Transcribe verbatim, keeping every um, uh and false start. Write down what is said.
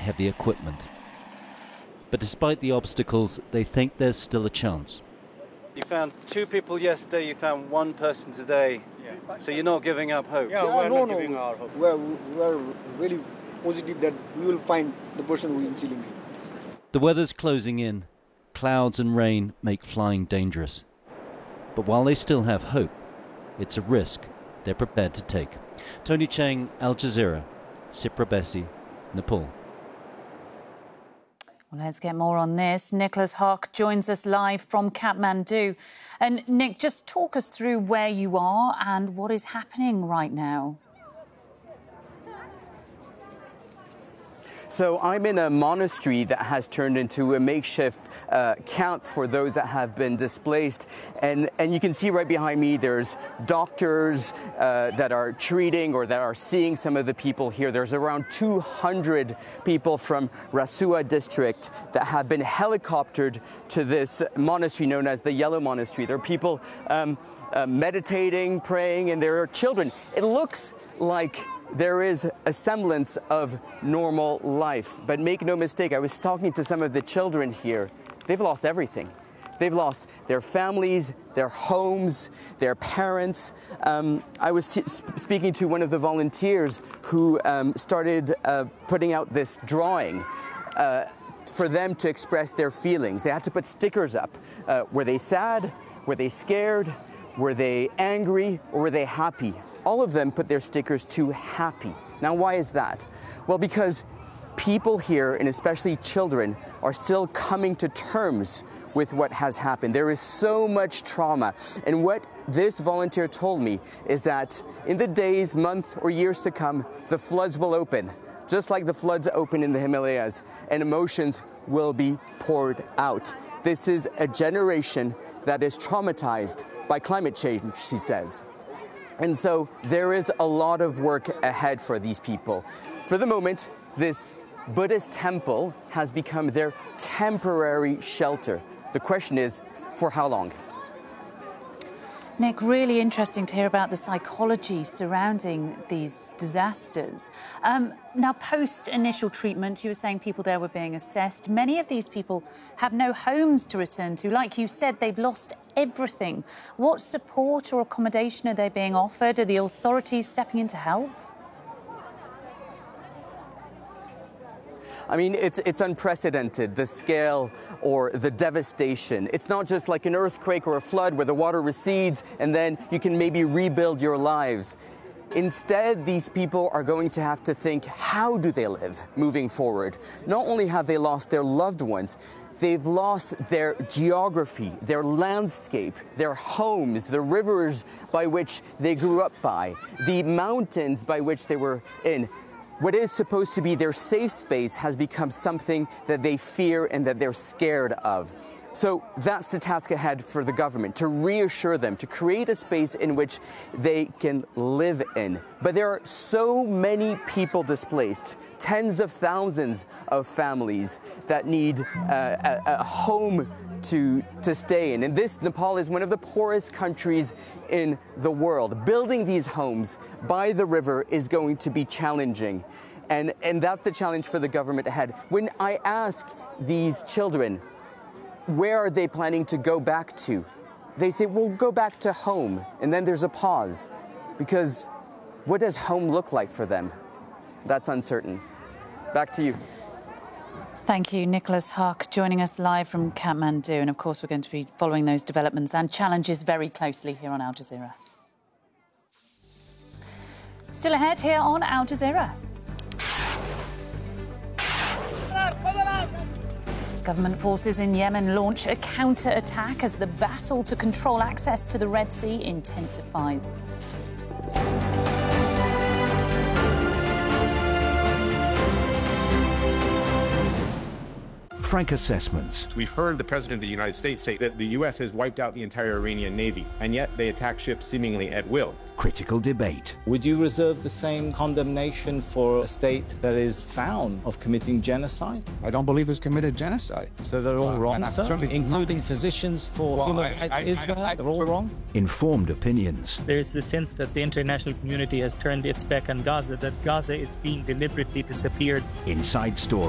heavy equipment. But despite the obstacles, they think there's still a chance. You found two people yesterday, you found one person today. Yeah. So you're not giving up hope? Yeah, yeah we're no, not no. giving our hope. We're, we're really positive that we will find the person who is in Chile. The weather's closing in. Clouds and rain make flying dangerous. But while they still have hope, it's a risk they're prepared to take. Tony Cheng, Al Jazeera, Sipra Bessi, Nepal. Well, let's get more on this. Nicholas Hock joins us live from Kathmandu. And Nick, just talk us through where you are and what is happening right now. So I'm in a monastery that has turned into a makeshift uh, camp for those that have been displaced. And, and you can see right behind me, there's doctors uh, that are treating or that are seeing some of the people here. There's around two hundred people from Rasua district that have been helicoptered to this monastery known as the Yellow Monastery. There are people um, uh, meditating, praying, and there are children. It looks like there is a semblance of normal life. But make no mistake, I was talking to some of the children here. They've lost everything. They've lost their families, their homes, their parents. Um, I was t- speaking to one of the volunteers who um, started uh, putting out this drawing uh, for them to express their feelings. They had to put stickers up. Uh, were they sad? Were they scared? Were they angry or were they happy? All of them put their stickers to happy. Now, why is that? Well, because people here, and especially children, are still coming to terms with what has happened. There is so much trauma. And what this volunteer told me is that in the days, months, or years to come, the floods will open, just like the floods open in the Himalayas, and emotions will be poured out. This is a generation that is traumatized by climate change, she says. And so there is a lot of work ahead for these people. For the moment, this Buddhist temple has become their temporary shelter. The question is, for how long? Nick, really interesting to hear about the psychology surrounding these disasters. Um, now, post-initial treatment, you were saying people there were being assessed. Many of these people have no homes to return to. Like you said, they've lost everything. What support or accommodation are they being offered? Are the authorities stepping in to help? I mean, it's, it's unprecedented, the scale or the devastation. It's not just like an earthquake or a flood where the water recedes and then you can maybe rebuild your lives. Instead, these people are going to have to think, how do they live moving forward? Not only have they lost their loved ones, they've lost their geography, their landscape, their homes, the rivers by which they grew up by, the mountains by which they were in. What is supposed to be their safe space has become something that they fear and that they're scared of. So that's the task ahead for the government, to reassure them, to create a space in which they can live in. But there are so many people displaced, tens of thousands of families that need uh, a, a home to, to stay in. And this, Nepal is one of the poorest countries in the world. Building these homes by the river is going to be challenging. And, and that's the challenge for the government ahead. When I ask these children, where are they planning to go back to? They say, well, go back to home. And then there's a pause, because what does home look like for them? That's uncertain. Back to you. Thank you, Nicholas Hock, joining us live from Kathmandu. And of course, we're going to be following those developments and challenges very closely here on Al Jazeera. Still ahead here on Al Jazeera. Government forces in Yemen launch a counter-attack as the battle to control access to the Red Sea intensifies. Frank Assessments. We've heard the President of the United States say that the U S has wiped out the entire Iranian Navy, and yet they attack ships seemingly at will. Critical debate. Would you reserve the same condemnation for a state that is found of committing genocide? I don't believe it's committed genocide. So they're all uh, wrong, sir? Including physicians for well, human rights Israel? They're all wrong? Informed opinions. There is the sense that the international community has turned its back on Gaza, that Gaza is being deliberately disappeared. Inside Story.